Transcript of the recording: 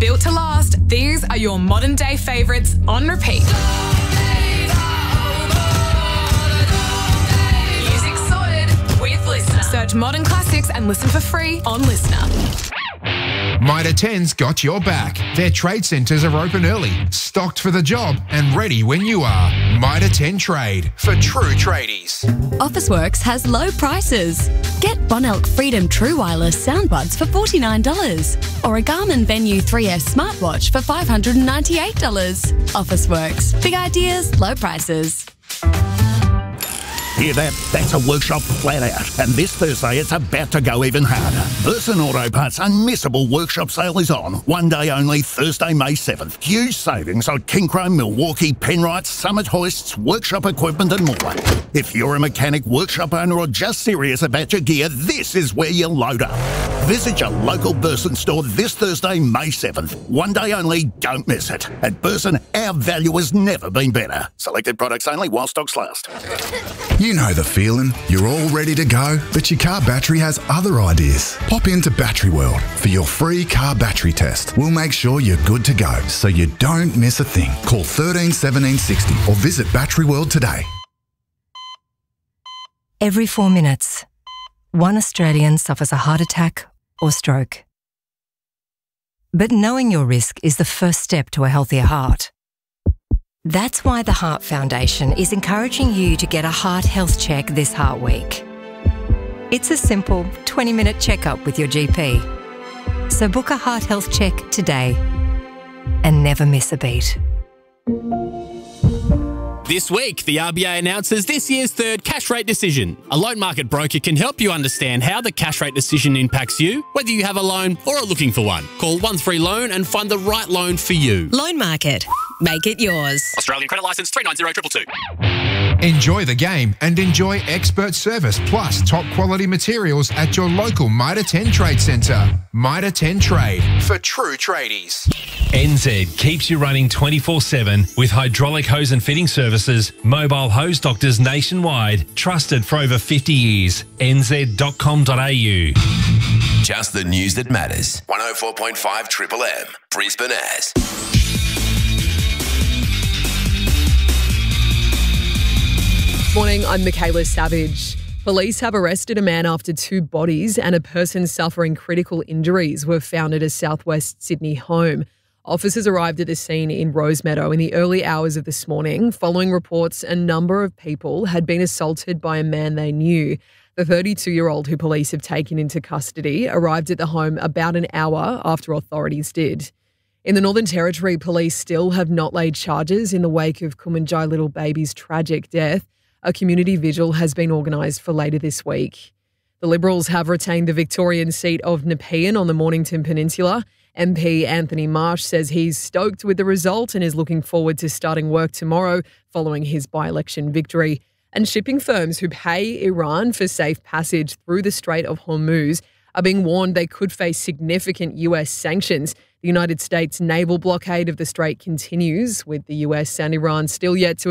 built to last, these are your modern day favourites on repeat. Music sorted with Listener. Search Modern Classics and listen for free on Listener. Mitre 10's got your back. Their trade centres are open early, stocked for the job and ready when you are. Mitre 10 Trade, for true tradies. Officeworks has low prices. Get Bonelk Freedom True Wireless soundbuds for $49 or a Garmin Venue 3S smartwatch for $598. Officeworks. Big ideas, low prices. Hear that? That's a workshop flat out. And this Thursday, it's about to go even harder. Burson Auto Parts' unmissable workshop sale is on. One day only, Thursday, May 7th. Huge savings on King Chrome, Milwaukee, Penrite, Summit hoists, workshop equipment and more. If you're a mechanic, workshop owner or just serious about your gear, this is where you load up. Visit your local Burson store this Thursday, May 7th. One day only, don't miss it. At Burson, our value has never been better. Selected products only while stocks last. You know the feeling. You're all ready to go, but your car battery has other ideas. Pop into Battery World for your free car battery test. We'll make sure you're good to go, so you don't miss a thing. Call 13 17 60 or visit Battery World today. Every 4 minutes, one Australian suffers a heart attack or stroke. But knowing your risk is the first step to a healthier heart. That's why the Heart Foundation is encouraging you to get a heart health check this Heart Week. It's a simple 20-minute checkup with your GP. So book a heart health check today and never miss a beat. This week, the RBA announces this year's third cash rate decision. A loan market broker can help you understand how the cash rate decision impacts you, whether you have a loan or are looking for one. Call 13Loan and find the right loan for you. Loan Market. Make it yours. Australian Credit Licence 390222. Enjoy the game and enjoy expert service plus top quality materials at your local Mitre 10 Trade Centre. Mitre 10 Trade, for true tradies. NZ keeps you running 24/7 with hydraulic hose and fitting services, mobile hose doctors nationwide, trusted for over 50 years. nz.com.au. Just the news that matters. 104.5 Triple M, Brisbane as. Morning, I'm Michaela Savage. Police have arrested a man after 2 bodies and a person suffering critical injuries were found at a southwest Sydney home. Officers arrived at the scene in Rosemeadow in the early hours of this morning, following reports a number of people had been assaulted by a man they knew. The 32-year-old who police have taken into custody arrived at the home about an hour after authorities did. In the Northern Territory, police still have not laid charges in the wake of Kumanjai Little Baby's tragic death. A community vigil has been organised for later this week. The Liberals have retained the Victorian seat of Nepean on the Mornington Peninsula. MP Anthony Marsh says he's stoked with the result and is looking forward to starting work tomorrow following his by-election victory. And shipping firms who pay Iran for safe passage through the Strait of Hormuz are being warned they could face significant US sanctions. The United States naval blockade of the strait continues, with the US and Iran still yet to